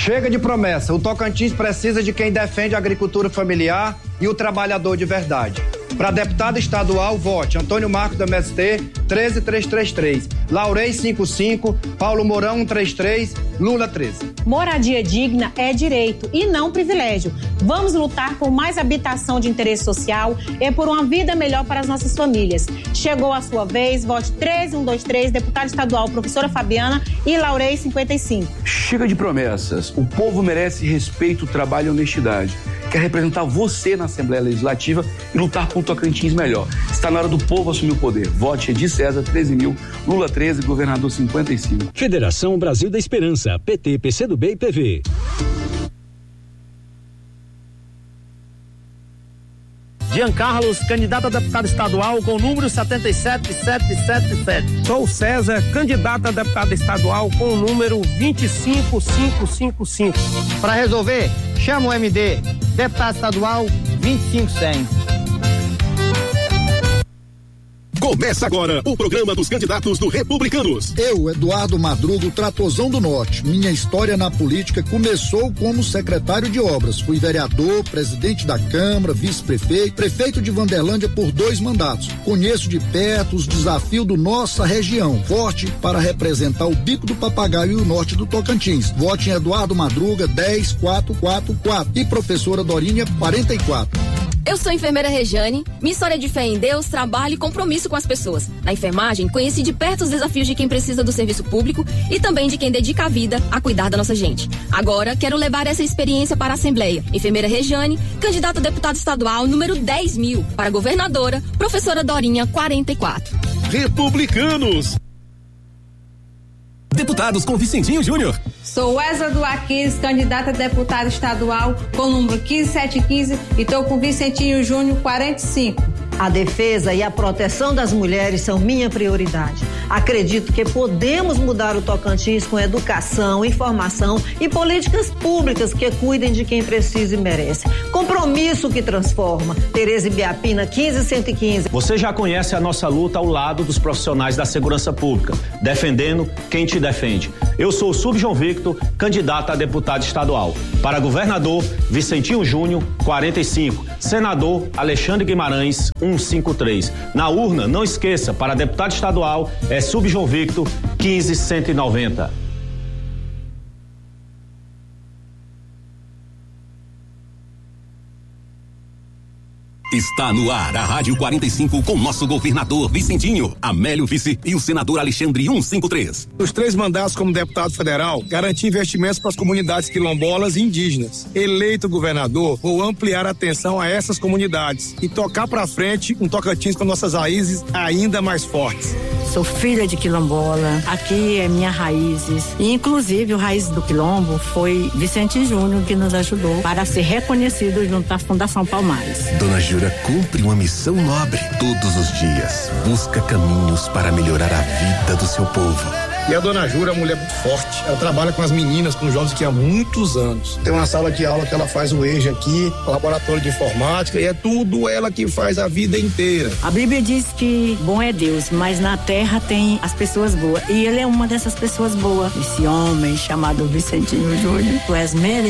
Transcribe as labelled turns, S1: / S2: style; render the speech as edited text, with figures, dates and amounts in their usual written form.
S1: Chega de promessa, o Tocantins precisa de quem defende a agricultura familiar e o trabalhador de verdade. Para deputado estadual, vote Antônio Marcos do MST, 13333, Laurei 55, Paulo Mourão 133, Lula 13.
S2: Moradia digna é direito e não privilégio. Vamos lutar por mais habitação de interesse social e por uma vida melhor para as nossas famílias. Chegou a sua vez, vote 13123, deputado estadual, professora Fabiana e Laurei 55.
S3: Chega de promessas. O povo merece respeito, trabalho e honestidade. Quer representar você na Assembleia Legislativa e lutar por um Tocantins melhor. Está na hora do povo assumir o poder. Vote Edir César 13.000, Lula 13, governador 55.
S4: Federação Brasil da Esperança, PT, PCdoB e PV.
S5: Jean Carlos, candidato a deputado estadual com o número 77777.
S6: Sou César, candidato a deputado estadual com o número 25555.
S5: Para resolver, chama o MD, deputado estadual 25100.
S7: Começa agora o programa dos candidatos do Republicanos.
S8: Eu, Eduardo Madruga, Tratorzão do Norte. Minha história na política começou como secretário de obras. Fui vereador, presidente da Câmara, vice-prefeito, prefeito de Vanderlândia por 2 mandatos. Conheço de perto os desafios da nossa região. Forte para representar o Bico do Papagaio e o norte do Tocantins. Vote em Eduardo Madruga 10444 e professora Dorinha 44.
S9: Eu sou a enfermeira Rejane, minha história é de fé em Deus, trabalho e compromisso com as pessoas. Na enfermagem, conheci de perto os desafios de quem precisa do serviço público e também de quem dedica a vida a cuidar da nossa gente. Agora, quero levar essa experiência para a Assembleia. Enfermeira Rejane, candidata a deputado estadual número 10.000, para governadora, professora Dorinha 44.
S7: Republicanos.
S10: Deputados com Vicentinho Júnior.
S11: Sou Wesley do Aquis, candidata a deputada estadual com o número 15715 e estou com Vicentinho Júnior 45.
S12: A defesa e a proteção das mulheres são minha prioridade. Acredito que podemos mudar o Tocantins com educação, informação e políticas públicas que cuidem de quem precisa e merece. Compromisso que transforma. Tereza Ibiapina, 15115.
S13: Você já conhece a nossa luta ao lado dos profissionais da segurança pública, defendendo quem te defende. Eu sou o Subjoão Victor, candidato a deputado estadual. Para governador, Vicentinho Júnior, 45. Senador, Alexandre Guimarães, 153. Na urna, não esqueça, para deputado estadual, é Subjoão Victor, 15190.
S7: Está no ar a Rádio 45 com nosso governador Vicentinho, Amélio Vice e o senador Alexandre 153.
S6: Os 3 mandatos como deputado federal, garanti investimentos para as comunidades quilombolas e indígenas. Eleito governador, vou ampliar a atenção a essas comunidades e tocar para frente um Tocantins com nossas raízes ainda mais fortes.
S14: Sou filha de quilombola, aqui é minha raízes. E inclusive o Raiz do Quilombo foi Vicente Júnior que nos ajudou para ser reconhecido junto à Fundação Palmares.
S15: Dona Jura cumpre uma missão nobre. Todos os dias busca caminhos para melhorar a vida do seu povo.
S6: E a Dona Jura é uma mulher muito forte. Ela trabalha com as meninas, com os jovens aqui há muitos anos. Tem uma sala de aula que ela faz o EJA aqui, laboratório de informática, e é tudo ela que faz a vida inteira.
S14: A Bíblia diz que bom é Deus, mas na terra tem as pessoas boas. E ele é uma dessas pessoas boas. Esse homem chamado Vicentinho Júnior, tu és merecedor